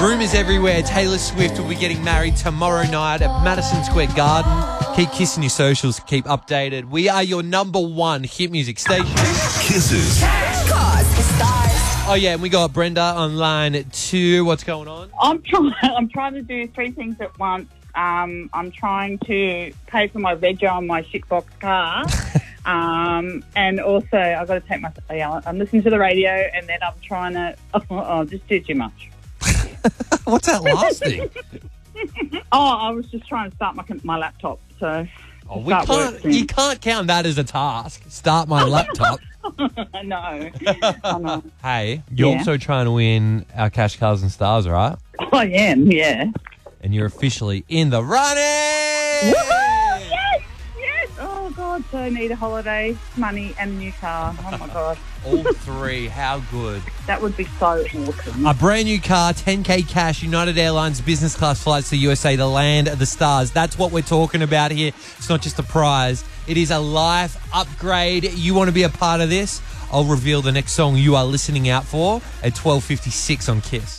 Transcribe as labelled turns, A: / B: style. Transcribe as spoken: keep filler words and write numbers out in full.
A: Rumours everywhere. Taylor Swift will be getting married tomorrow night at Madison Square Garden. Keep kissing your socials. Keep updated. We are your number one hit music station.
B: Kisses.
C: Cause the stars.
A: Oh, yeah, and we got Brenda on line two. What's going on?
D: I'm trying. I'm trying to do three things at once. Um, I'm trying to pay for my veg on my shitbox car, um, and also I've got to take my. Yeah, I'm listening to the radio, and then I'm trying to. Oh, oh just do too much.
A: What's that last thing?
D: Oh, I was just trying to start my my laptop. So
A: Oh, we
D: start
A: can't.
D: working.
A: You can't count that as a task. Start my laptop.
D: I know. I know.
A: Hey, you're
D: Yeah.
A: also trying to win our Cash Cars and Stars, right?
D: I am. Yeah.
A: And you're officially in the running.
D: Woohoo! Yes, yes. Oh God, so I need a holiday, money, and a new car. Oh my God,
A: All three. How good.
D: that would be so awesome.
A: A brand new car, ten K cash, United Airlines business class flights to the U S A, the land of the stars. That's what we're talking about here. It's not just a prize. It is a life upgrade. You want to be a part of this? I'll reveal the next song you are listening out for at twelve fifty-six on Kiss.